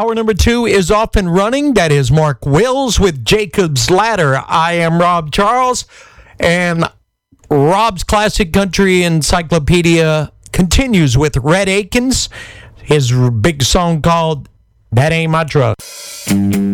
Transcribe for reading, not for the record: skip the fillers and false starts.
Hour number 2 is off and running. That is Mark Wills with Jacob's Ladder. I am Rob Charles, and Rob's Classic Country Encyclopedia continues with Rhett Akins, his big song called That Ain't My Truck.